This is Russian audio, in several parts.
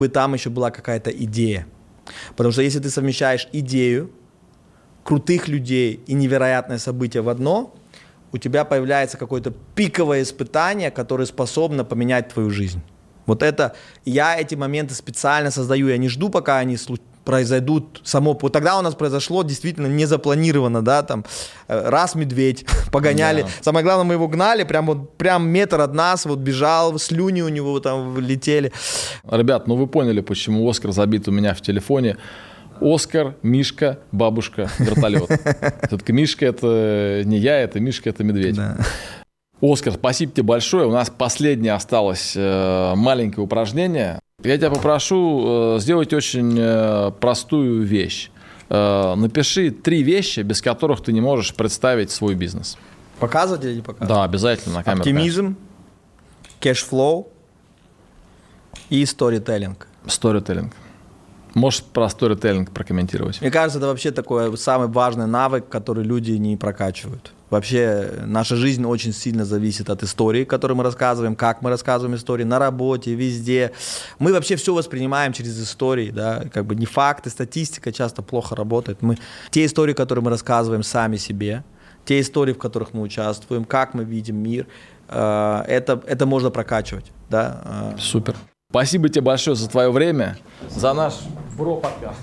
бы там еще была какая-то идея. Потому что если ты совмещаешь идею, крутых людей и невероятное событие в одно, у тебя появляется какое-то пиковое испытание, которое способно поменять твою жизнь. Вот это, я эти моменты специально создаю, я не жду, пока они произойдут само. Вот тогда у нас произошло действительно незапланированно, да, там, раз медведь, погоняли. Да. Самое главное, мы его гнали, прям метр от нас, вот бежал, слюни у него там летели. Ребят, ну вы поняли, почему Оскар забит у меня в телефоне. Оскар, Мишка, бабушка, вертолет. Все-таки Мишка — это не я, это Мишка, это медведь. Да. Оскар, спасибо тебе большое. У нас последнее осталось маленькое упражнение. Я тебя попрошу сделать очень простую вещь. Напиши 3 вещи, без которых ты не можешь представить свой бизнес. Показывать или не показывать? Да, обязательно на камеру. Оптимизм, кэшфлоу и сторителлинг. Сторителлинг. Можешь про сторителлинг прокомментировать? Мне кажется, это вообще такой самый важный навык, который люди не прокачивают. Вообще наша жизнь очень сильно зависит от истории, которую мы рассказываем, как мы рассказываем истории, на работе, везде. Мы вообще все воспринимаем через истории, да, как бы не факты, статистика часто плохо работает. Те истории, которые мы рассказываем сами себе, те истории, в которых мы участвуем, как мы видим мир, это можно прокачивать, да. Супер. Спасибо тебе большое за твое время, за наш бро-подкаст.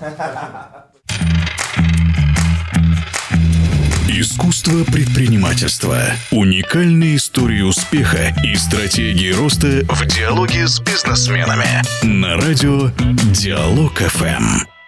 Искусство предпринимательства. Уникальные истории успеха и стратегии роста в диалоге с бизнесменами. На радио Диалог ФМ.